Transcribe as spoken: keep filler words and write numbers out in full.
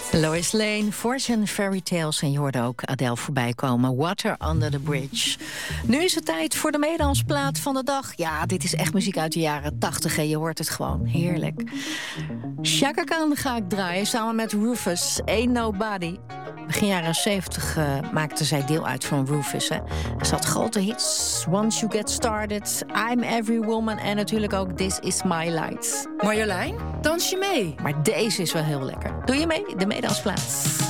Lois Lane, Fortune Fairy Tales. En je hoorde ook Adele voorbij komen. Water Under the Bridge. Nu is het tijd voor de meedansplaat van de dag. Ja, dit is echt muziek uit de jaren tachtig. En je hoort het gewoon. Heerlijk. Chaka Khan ga ik draaien samen met Rufus. Ain't Nobody. Begin jaren zeventig uh, maakte zij deel uit van Rufus. Hè. Ze had grote hits. Once You Get Started, I'm Every Woman en natuurlijk ook This Is My Light. Marjolein, dans je mee? Maar deze is wel heel lekker. Doe je mee? De meedansplaats.